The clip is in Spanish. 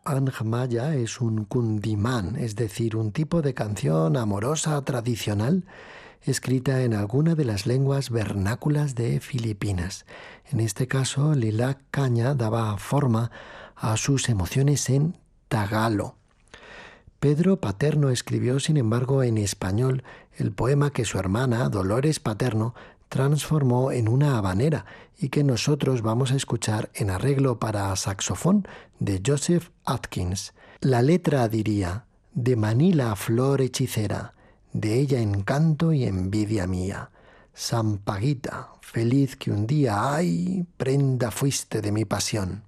Anjmaya es un kundimán, es decir, un tipo de canción amorosa tradicional escrita en alguna de las lenguas vernáculas de Filipinas. En este caso, Lilac Caña daba forma a sus emociones en tagalo. Pedro Paterno escribió, sin embargo, en español el poema que su hermana, Dolores Paterno, transformó en una habanera y que nosotros vamos a escuchar en arreglo para saxofón de Joseph Atkins. La letra diría: de Manila flor hechicera, de ella encanto y envidia mía. Sampaguita, feliz que un día, ay, prenda fuiste de mi pasión.